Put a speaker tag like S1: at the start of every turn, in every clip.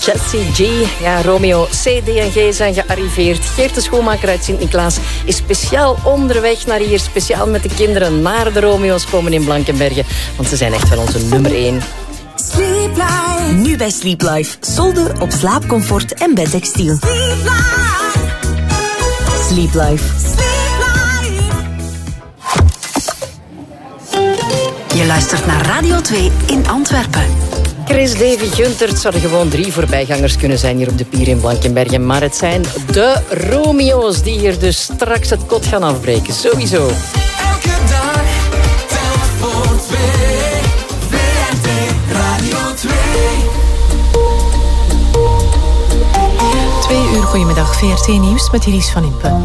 S1: Jessie G, ja, Romeo, C, D en G zijn gearriveerd. Geert de Schoenmaker uit Sint-Niklaas is speciaal onderweg naar hier. Speciaal met de kinderen naar de Romeo's komen in Blankenberge. Want ze zijn echt wel onze nummer 1.
S2: Sleep Life. Nu bij Sleep Life. Solder op slaapcomfort en bedtextiel. Sleep Life. Sleep Life. Je luistert naar Radio 2 in Antwerpen.
S1: Chris, Davy, Gunther, het zouden gewoon 3 voorbijgangers kunnen zijn hier op de pier in Blankenberge. Maar het zijn de Romeo's die hier dus straks het kot gaan afbreken. Sowieso.
S3: Elke dag telt voor 2. VRT Radio 2.
S4: 2 uur, goedemiddag. VRT Nieuws met Iris van Impe.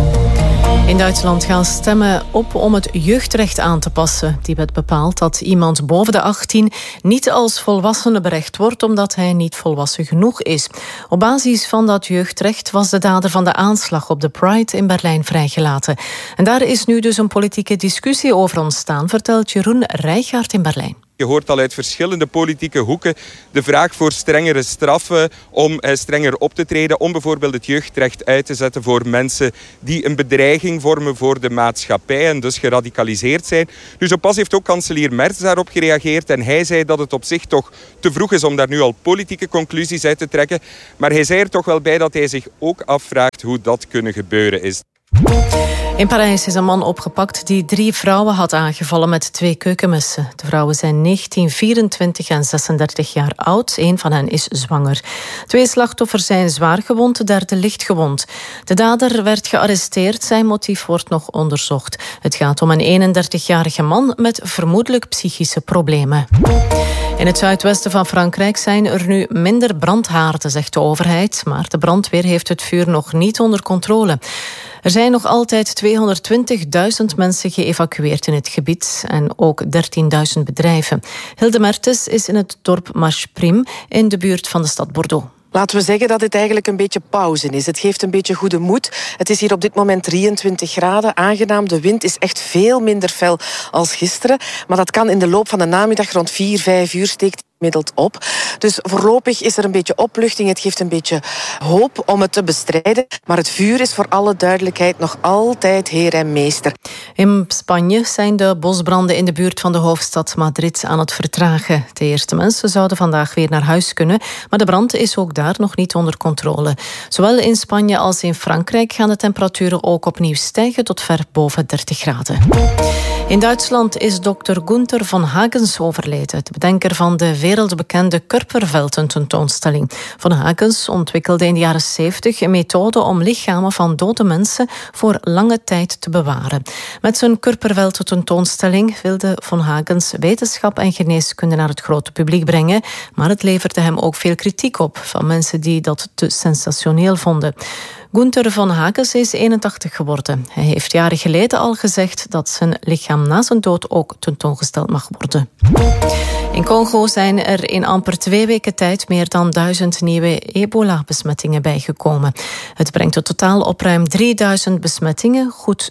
S4: In Duitsland gaan stemmen op om het jeugdrecht aan te passen. Die wet bepaalt dat iemand boven de 18 niet als volwassene berecht wordt omdat hij niet volwassen genoeg is. Op basis van dat jeugdrecht was de dader van de aanslag op de Pride in Berlijn vrijgelaten. En daar is nu dus een politieke discussie over ontstaan, vertelt Jeroen Rijgaard in Berlijn.
S5: Je hoort al uit verschillende politieke hoeken de vraag voor strengere straffen, om strenger op te treden, om bijvoorbeeld het jeugdrecht uit te zetten voor mensen die een bedreiging vormen voor de maatschappij en dus geradicaliseerd zijn. Nu zo pas heeft ook kanselier Merz daarop gereageerd en hij zei dat het op zich toch te vroeg is om daar nu al politieke conclusies uit te trekken. Maar hij zei er toch wel bij dat hij zich ook afvraagt hoe dat kunnen gebeuren is.
S4: In Parijs is een man opgepakt die 3 vrouwen had aangevallen met 2 keukenmessen. De vrouwen zijn 19, 24 en 36 jaar oud. 1 van hen is zwanger. 2 slachtoffers zijn zwaar gewond, de derde licht gewond. De dader werd gearresteerd, zijn motief wordt nog onderzocht. Het gaat om een 31-jarige man met vermoedelijk psychische problemen. In het zuidwesten van Frankrijk zijn er nu minder brandhaarden, zegt de overheid. Maar de brandweer heeft het vuur nog niet onder controle. Er zijn nog altijd 220.000 mensen geëvacueerd in het gebied en ook 13.000 bedrijven. Hilde Mertens is in het dorp Marcheprim in de buurt van de stad Bordeaux.
S6: Laten we zeggen dat dit eigenlijk een beetje pauze is. Het geeft een beetje goede moed. Het is hier op dit moment 23 graden. Aangenaam, de wind is echt veel minder fel als gisteren. Maar dat kan in de loop van de namiddag rond 4, 5 uur steekt gemiddeld op. Dus voorlopig is er een beetje opluchting. Het geeft een beetje hoop om het te bestrijden. Maar het vuur is voor alle duidelijkheid nog altijd heer en meester.
S4: In Spanje zijn de bosbranden in de buurt van de hoofdstad Madrid aan het vertragen. De eerste mensen zouden vandaag weer naar huis kunnen, maar de brand is ook daar nog niet onder controle. Zowel in Spanje als in Frankrijk gaan de temperaturen ook opnieuw stijgen tot ver boven 30 graden. In Duitsland is dokter Gunther von Hagens overleden, de bedenker van de wereldbekende Körperwelten-tentoonstelling. Von Hagens ontwikkelde in de jaren 70 een methode om lichamen van dode mensen voor lange tijd te bewaren. Met zijn Körperwelten-tentoonstelling wilde Von Hagens wetenschap en geneeskunde naar het grote publiek brengen, maar het leverde hem ook veel kritiek op van mensen die dat te sensationeel vonden. Gunther von Hagens is 81 geworden. Hij heeft jaren geleden al gezegd dat zijn lichaam na zijn dood ook tentoongesteld mag worden. In Congo zijn er in amper 2 weken tijd meer dan 1000 nieuwe ebola-besmettingen bijgekomen. Het brengt het totaal op ruim 3000 besmettingen. Goed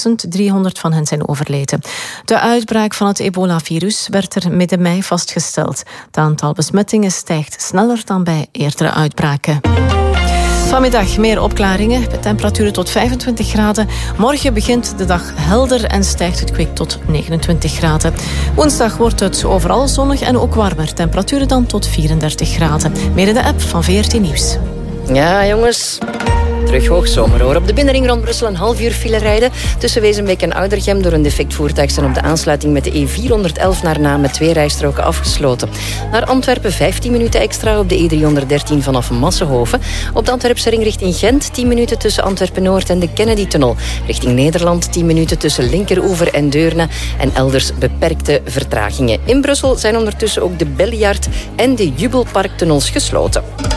S4: 1300 van hen zijn overleden. De uitbraak van het ebola-virus werd er midden mei vastgesteld. Het aantal besmettingen stijgt sneller dan bij eerdere uitbraken. Vanmiddag meer opklaringen, met temperaturen tot 25 graden. Morgen begint de dag helder en stijgt het kwik tot 29 graden. Woensdag wordt het overal zonnig en ook warmer. Temperaturen dan tot 34 graden. Meer in de app van VRT Nieuws.
S1: Ja, jongens. Terug hoogzomer hoor. Op de binnenring rond Brussel een half uur file rijden. Tussen Wezenbeek en Oudergem door een defect voertuig zijn op de aansluiting met de E411 naar Naam met 2 rijstroken afgesloten. Naar Antwerpen 15 minuten extra op de E313 vanaf Massenhoven. Op de Antwerpse ring richting Gent 10 minuten tussen Antwerpen-Noord en de Kennedy-tunnel. Richting Nederland 10 minuten tussen Linkeroever en Deurne en elders beperkte vertragingen. In Brussel zijn ondertussen ook de Belliard en de Jubelparktunnels gesloten.